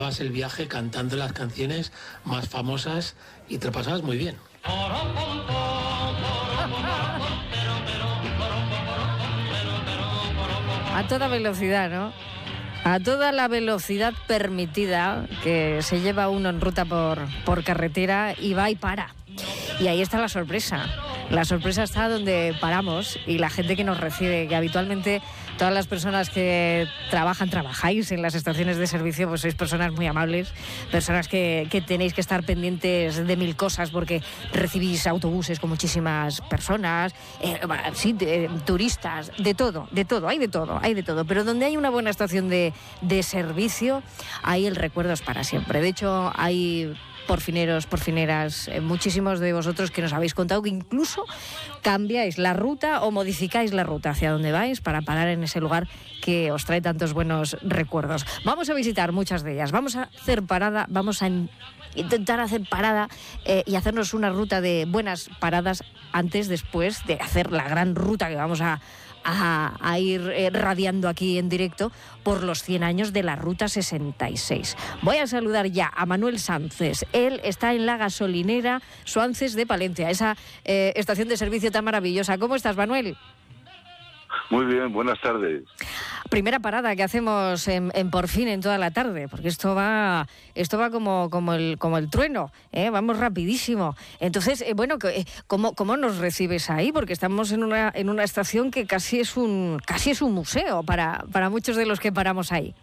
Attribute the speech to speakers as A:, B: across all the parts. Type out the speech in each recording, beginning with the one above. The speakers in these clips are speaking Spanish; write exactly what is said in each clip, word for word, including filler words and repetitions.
A: Vas el viaje cantando las canciones más famosas y te lo pasabas muy bien.
B: A toda velocidad, ¿no? A toda la velocidad permitida que se lleva uno en ruta por, por carretera y va y para. Y ahí está la sorpresa. La sorpresa está donde paramos y la gente que nos recibe, que habitualmente todas las personas que trabajan, trabajáis en las estaciones de servicio, pues sois personas muy amables, personas que, que tenéis que estar pendientes de mil cosas porque recibís autobuses con muchísimas personas, eh, sí, de, turistas, de todo, de todo, hay de todo, hay de todo. Pero donde hay una buena estación de, de servicio, ahí el recuerdo es para siempre. De hecho, hay porfineros, porfineras, eh, muchísimos de vosotros que nos habéis contado que incluso cambiáis la ruta o modificáis la ruta hacia donde vais para parar en ese lugar que os trae tantos buenos recuerdos. Vamos a visitar muchas de ellas, vamos a hacer parada, vamos a intentar hacer parada eh, y hacernos una ruta de buenas paradas antes, después de hacer la gran ruta que vamos a A, a ir eh, radiando aquí en directo por los cien años de la Ruta sesenta y seis. Voy a saludar ya a Manuel Sánchez. Él está en la gasolinera Suances de Palencia, esa eh, estación de servicio tan maravillosa. ¿Cómo estás, Manuel?
C: Muy bien, buenas tardes.
B: Primera parada que hacemos en, en Por Fin en toda la tarde, porque esto va esto va como, como, el, como el trueno, ¿eh? Vamos rapidísimo. Entonces, eh, bueno, ¿cómo, ¿cómo nos recibes ahí? Porque estamos en una, en una estación que casi es un casi es un museo para, para muchos de los que paramos ahí.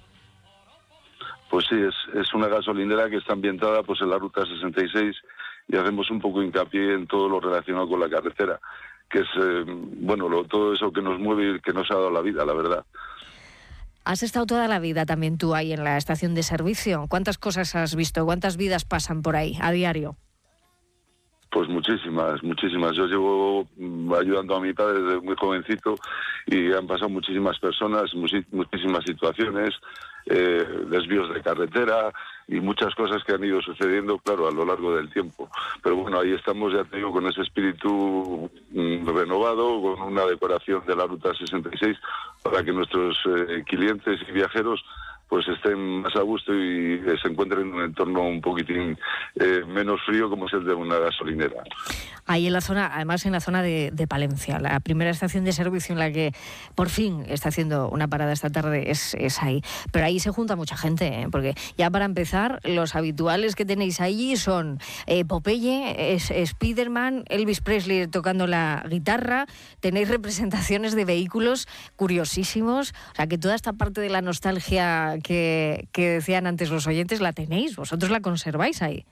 C: Pues sí, es, es una gasolinera que está ambientada pues en la Ruta sesenta y seis y hacemos un poco hincapié en todo lo relacionado con la carretera, que es, eh, bueno, lo, todo eso que nos mueve y que nos ha dado la vida, la verdad.
B: ¿Has estado toda la vida también tú ahí en la estación de servicio? ¿Cuántas cosas has visto? ¿Cuántas vidas pasan por ahí a diario?
C: Pues muchísimas, muchísimas. Yo llevo mm, ayudando a mi padre desde muy jovencito y han pasado muchísimas personas, muchísimas situaciones, eh, desvíos de carretera y muchas cosas que han ido sucediendo, claro, a lo largo del tiempo. Pero bueno, ahí estamos, ya te digo, con ese espíritu mm, renovado, con una decoración de la Ruta sesenta y seis para que nuestros eh, clientes y viajeros pues estén más a gusto y se encuentren en un entorno un poquitín eh, menos frío como es el de una gasolinera.
B: Ahí en la zona, además en la zona de, de Palencia, la primera estación de servicio en la que por fin está haciendo una parada esta tarde es, es ahí. Pero ahí se junta mucha gente, ¿eh? Porque ya para empezar, los habituales que tenéis allí son eh, Popeye, es, Spiderman, Elvis Presley tocando la guitarra, tenéis representaciones de vehículos curiosísimos, o sea que toda esta parte de la nostalgia Que, que decían antes los oyentes, la tenéis, vosotros la conserváis ahí.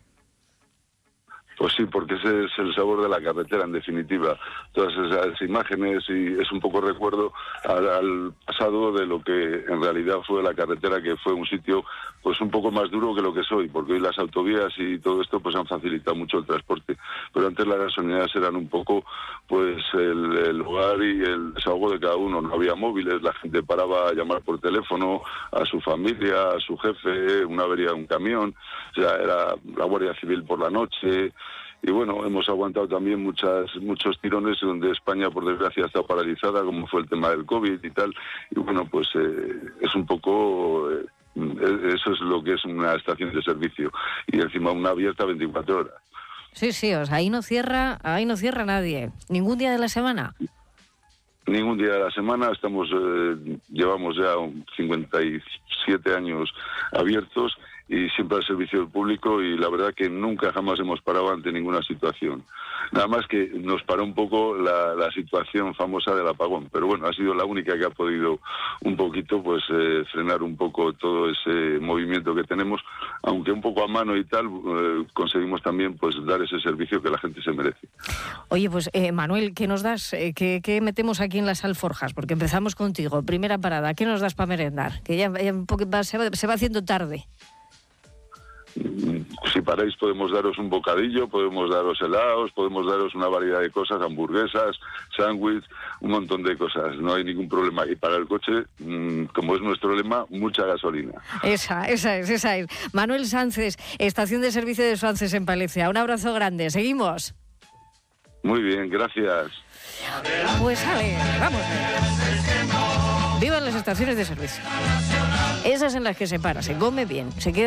C: Pues sí, porque ese es el sabor de la carretera, en definitiva. Todas esas imágenes y es un poco recuerdo al, al pasado de lo que en realidad fue la carretera, que fue un sitio pues un poco más duro que lo que soy, porque hoy las autovías y todo esto pues han facilitado mucho el transporte. Pero antes las gasolineras eran un poco pues el, el hogar y el desahogo de cada uno. No había móviles, la gente paraba a llamar por teléfono a su familia, a su jefe, una avería de un camión, o sea, era la Guardia Civil por la noche. Y bueno, hemos aguantado también muchas muchos tirones donde España, por desgracia, está paralizada, como fue el tema del COVID y tal. Y bueno, pues eh, es un poco... Eh, eso es lo que es una estación de servicio. Y encima una abierta veinticuatro horas.
B: Sí, sí, o sea, ahí no cierra, ahí no cierra nadie. ¿Ningún día de la semana?
C: Ningún día de la semana. Estamos eh, llevamos ya cincuenta y siete años abiertos y siempre al servicio del público, y la verdad que nunca jamás hemos parado ante ninguna situación. Nada más que nos paró un poco la, la situación famosa del apagón, pero bueno, ha sido la única que ha podido un poquito pues eh, frenar un poco todo ese movimiento que tenemos, aunque un poco a mano y tal, eh, conseguimos también pues dar ese servicio que la gente se merece.
B: Oye, pues eh, Manuel, ¿qué nos das? Eh, ¿qué, ¿Qué metemos aquí en las alforjas? Porque empezamos contigo, primera parada, ¿qué nos das para merendar? Que ya, ya un poco va, se, va, se va haciendo tarde.
C: Si paráis podemos daros un bocadillo, podemos daros helados, podemos daros una variedad de cosas, hamburguesas, sándwich, un montón de cosas, no hay ningún problema. Y para el coche, como es nuestro lema, mucha gasolina.
B: Esa, esa es, esa es. Manuel Sánchez, estación de servicio de Suances en Palencia. Un abrazo grande, seguimos.
C: Muy bien, gracias.
B: Pues vale, vamos. Vivan las estaciones de servicio. Esas en las que se para, se come bien, se queda